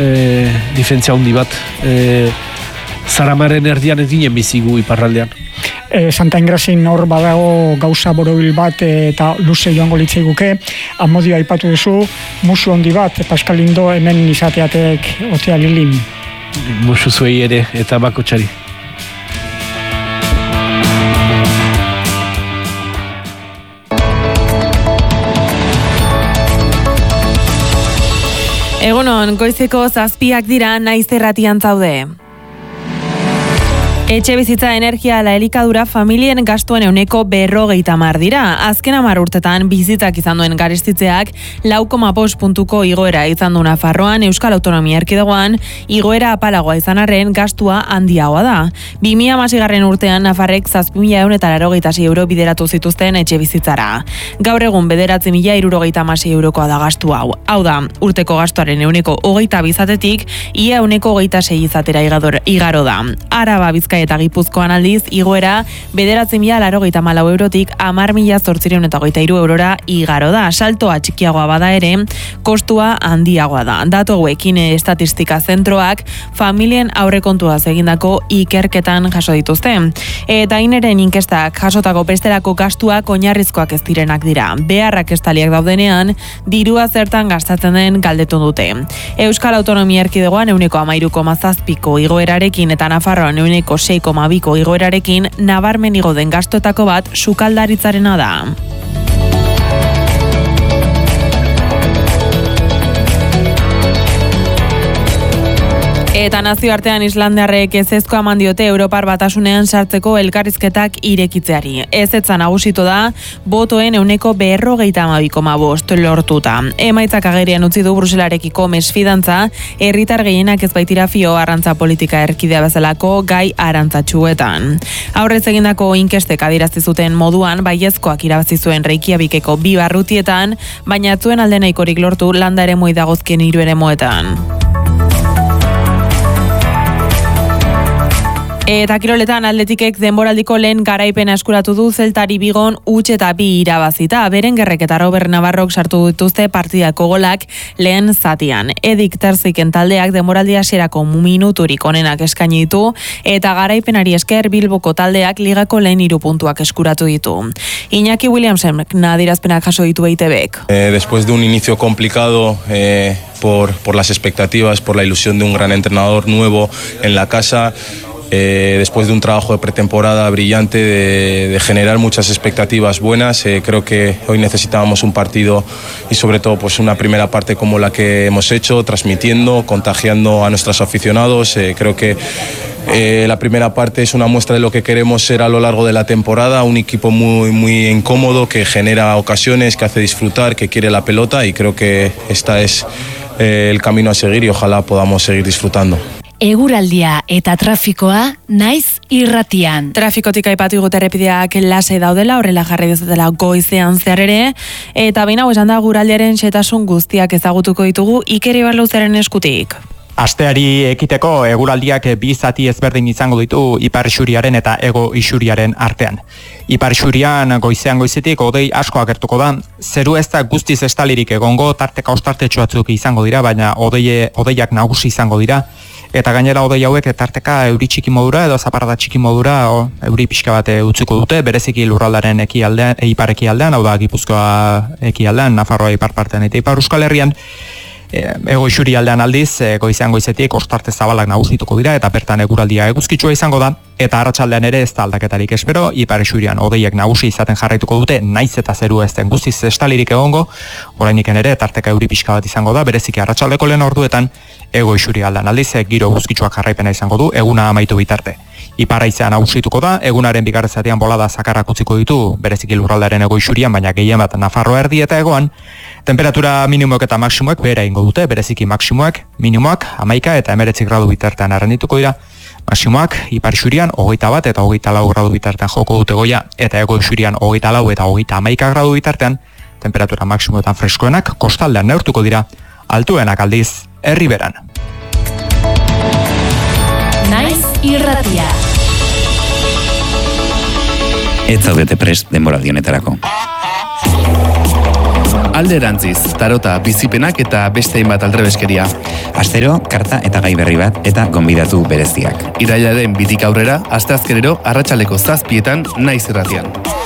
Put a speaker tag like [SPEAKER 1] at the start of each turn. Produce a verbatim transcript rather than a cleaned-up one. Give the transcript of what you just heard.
[SPEAKER 1] e, diferentzia handi bat. E, Zaramaren erdian ez ginen bizigu iparraldean.
[SPEAKER 2] E, Santa Ingrazin hor badago gauza borobil bat e, eta luze joango litzaiguke. Amodio aipatu duzu, musu handi bat, Pascal Lindo hemen izateatek otea lilin.
[SPEAKER 1] Musu zuei ere eta bakotxari.
[SPEAKER 3] Egunon, goizeko zazpiak dira naiz erratian zaude. Etxe bizitza energia ala elikadura familien gastuen euneko berrogeita hamar dira. Azken hamar urtetan bizitzak izan duen garestitzeak lau koma bost puntuko igoera izan du Nafarroan, Euskal Autonomia Erkidegoan igoera apalagoa izan arren gastua handiagoa da. bi mila hamaseigarren urtean Nafarrek zazpi mila ehun eta laurogeita sei euro bideratu zituzten etxe bizitzara. Gaur egun bederatzi mila hirurogeita hamasei eurokoa da gastu hau. Hau da, urteko gastuaren euneko hogeita bizatetik ia euneko hogeita sei izatera igaro da. Araba, Bizkaia eta Gipuzkoan aldiz, igoera bederatzi mila laurogeita hamalau eurotik hamar mila zortziehun eta hogeita hiru eurora igaro da. Saltoa txikiagoa bada ere, kostua handiagoa da. Datu hauekin estatistika zentroak familien aurrekontua egindako ikerketan jaso dituzte. Eta ineren inkestak jasotako bestelako gastuak oinarrizkoak ez direnak dira. Beharrak estaliak daudenean, dirua zertan gastatzen den galdetu dute. Euskal Autonomia Erkidegoan euneko hamairu koma zazpiko igoerarekin eta Nafarroan euneko sei koma biko igoerarekin nabarmen igo den gastuetako bat sukaldaritzarena da. Eta nazioartean islandiarrek ezezkoa eman diote Europar Batasunean sartzeko elkarrizketak irekitzeari. Ezetza nagusitu da, botoen euneko berrogeita hamabi koma bost lortuta. Emaitzak agerian utzi du Bruselarekiko mesfidantza, herritar gehienak ez baitira fio arrantza politika erkidea bezalako gai arantzatsuetan. Aurrez egindako inkestek adierazi zuten moduan, baiezkoak irabazi zuen Reykjavikeko bi barrutietan, baina zuen alde nahikorik lortu landa eremu dagozkien hiru eremuetan. Eta kiroletan Atletikek denboraldiko lehen garaipena eskuratu du Zeltari Bigon huts eta bi irabazita. Berengerrek eta Robert Navarrok sartu dituzte partidako golak lehen zatian. Edik Terziken taldeak denboraldi hasierako minuturik onenak eskaini ditu eta garaipenari esker Bilboko taldeak ligako lehen hiru puntuak eskuratu ditu. Iñaki Williamsen adierazpenak jaso ditu E I T Bek.
[SPEAKER 4] Eh, después de un inicio complicado eh, por, por las expectativas, por la ilusión de un gran entrenador nuevo en la casa, Eh, después de un trabajo de pretemporada brillante, de, de generar muchas expectativas buenas, eh, creo que hoy necesitábamos un partido y sobre todo pues una primera parte como la que hemos hecho, transmitiendo, contagiando a nuestros aficionados. Eh, creo que eh, la primera parte es una muestra de lo que queremos ser a lo largo de la temporada, un equipo muy, muy incómodo, que genera ocasiones, que hace disfrutar, que quiere la pelota, y creo que este es eh, el camino a seguir y ojalá podamos seguir disfrutando.
[SPEAKER 5] Eguraldia eta trafikoa naiz irratian.
[SPEAKER 3] Trafikotik aipatu igut errepideak lasai daudela, horrela jarri dezatela goizean zehar ere, eta baina hau esan da guraldiaren xetasun guztiak ezagutuko ditugu Iker Ibarluzaren eskutik.
[SPEAKER 6] Asteari ekiteko eguraldiak bi zati ezberdin izango ditu ipar isuriaren eta hego isuriaren artean. Ipar isurian goizean goizetik hodei asko agertuko da, zeru ez da guztiz estalirik egongo, tarteka ostartetxo batzuk izango dira, baina hodei, hodeiak nagusi izango dira. Eta gainera hodei hauek tarteka euri txiki modura edo zaparrada txiki modura o, euri pixka bat utziko dute, bereziki lurraldaren ekialdean, ipar ekialdean, hau da Gipuzkoa ekialdean, Nafarroa ipar partean eta ipar Euskal Herrian. Ego isuri aldean aldiz, goizean goizetik ostarte zabalak nagusituko dira eta bertan eguraldia eguzkitsua izango da, eta arratsaldean ere ez da aldaketarik espero, ipar isurian hodeiek nagusi izaten jarraituko dute, naiz eta zeru ez den guztiz estalirik egongo, orainik ere tarteka euri pixka bat izango da, bereziki arratsaldeko lehen orduetan, ego isuri aldean aldiz, giro eguzkitsuak jarraipena izango du, eguna amaitu bitarte. Ipar haizea nagusituko da, egunaren bigarren zatian bolada zakarrak utziko ditu, bereziki lurraldearen ego isurian, baina gehien bat Nafarroa erdi eta egoan. Temperatura minimoek eta maksimoek behera ingo dute, bereziki maksimoak, minimoak, hamaika eta hemeretzi gradu bitartean arrendituko dira. Maksimoak, ipar isurian, hogeita bat eta hogeita lau gradu bitartean joko dute goia, eta ego isurian hogeita lau eta hogeita hamaika gradu bitartean, temperatura maksimoetan freskoenak, kostaldean neurtuko dira, altuenak aldiz, Erriberan.
[SPEAKER 5] Naiz irratia.
[SPEAKER 7] Ez zaudete prest denboraldi honetarako. Alderantziz, tarota, bizipenak eta beste hainbat aldrebeskeria.
[SPEAKER 8] Astero, karta eta gai berri bat eta gonbidatu bereziak.
[SPEAKER 7] Irailaren bitik aurrera, asteazkenero arratsaleko zazpietan Naiz Irratian.